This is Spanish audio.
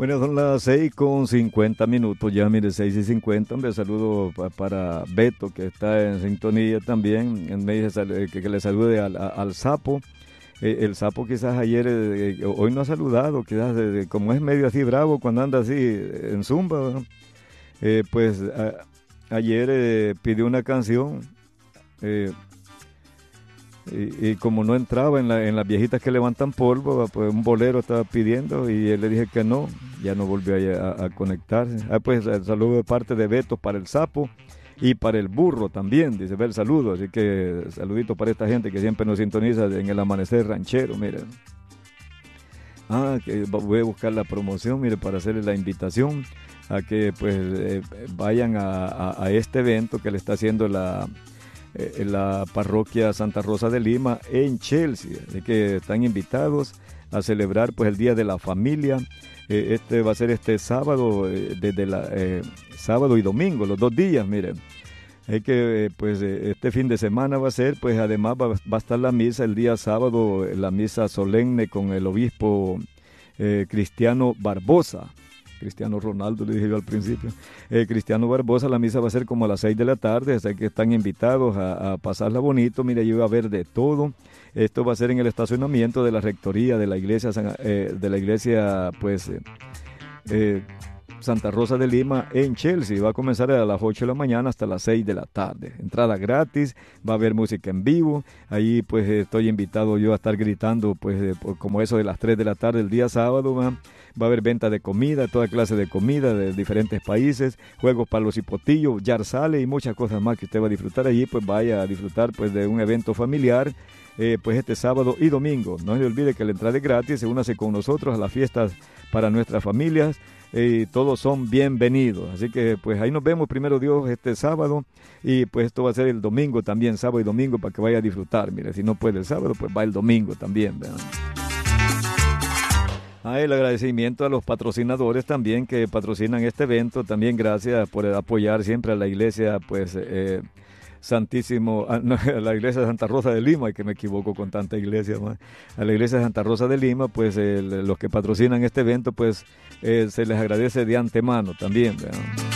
Bueno, son las 6:50 ya, mire, 6:50. Hombre, saludo para Beto, que está en sintonía también. Me dice que le salude al Sapo. El Sapo quizás ayer, hoy no ha saludado, quizás como es medio así bravo cuando anda así en zumba, ¿verdad? Pues ayer pidió una canción. eh, y como no entraba en las viejitas que levantan polvo, pues un bolero estaba pidiendo y él le dije que no, ya no volvió a conectarse. Pues el saludo de parte de Beto para el Sapo y para el Burro también, dice, ve el saludo, así que saludito para esta gente que siempre nos sintoniza en el amanecer ranchero, miren. Que voy a buscar la promoción, mire, para hacerle la invitación a que pues vayan a este evento que le está haciendo en la parroquia Santa Rosa de Lima en Chelsea, así que están invitados a celebrar pues el Día de la Familia. Este va a ser este sábado, desde sábado y domingo, los 2 días, miren. Es que pues este fin de semana va a ser, pues además va a estar la misa el día sábado, la misa solemne con el obispo Cristiano Barbosa. Cristiano Ronaldo, le dije yo al principio. Cristiano Barbosa, la misa va a ser como a las 6 de la tarde, así que están invitados a pasarla bonito. Mira, yo iba a ver de todo. Esto va a ser en el estacionamiento de la rectoría de la iglesia, pues, Santa Rosa de Lima en Chelsea. Va a comenzar a las 8 de la mañana hasta las 6 de la tarde. Entrada gratis, va a haber música en vivo. Ahí pues estoy invitado yo a estar gritando pues como eso de las 3 de la tarde el día sábado, ¿verdad? Va a haber venta de comida, toda clase de comida de diferentes países, juegos para los hipotillos, yarzales y muchas cosas más que usted va a disfrutar allí. Pues vaya a disfrutar pues de un evento familiar pues este sábado y domingo. No se olvide que la entrada es gratis, únase con nosotros a las fiestas para nuestras familias. Todos son bienvenidos, así que pues ahí nos vemos primero Dios este sábado y pues esto va a ser el domingo también, sábado y domingo, para que vaya a disfrutar. Mire, si no puede el sábado pues va el domingo también, ¿verdad? El agradecimiento a los patrocinadores también que patrocinan este evento, también gracias por apoyar siempre a la iglesia pues Santísimo, no, a la iglesia de Santa Rosa de Lima, que me equivoco con tanta iglesia, man. A la iglesia de Santa Rosa de Lima, pues los que patrocinan este evento, pues se les agradece de antemano también, ¿verdad?